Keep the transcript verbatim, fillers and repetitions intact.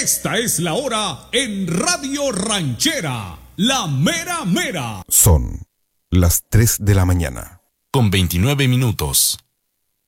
Esta es la hora en Radio Ranchera, la mera mera. Son las tres de la mañana. Con veintinueve minutos.